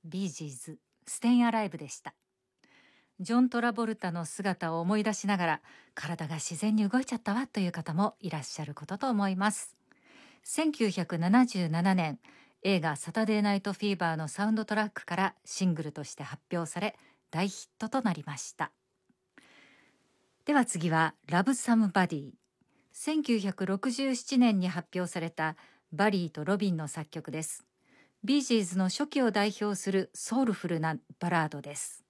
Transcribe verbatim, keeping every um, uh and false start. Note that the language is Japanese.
ビージーズステインアライブでした。ジョン・トラボルタの姿を思い出しながら体が自然に動いちゃったわという方もいらっしゃることと思います。せんきゅうひゃくななじゅうななねん、映画サタデーナイトフィーバーのサウンドトラックからシングルとして発表され大ヒットとなりました。では次はラブサムバディ。せんきゅうひゃくろくじゅうななねんに発表されたバリーとロビンの作曲です。ビージーズの初期を代表するソウルフルなバラードです。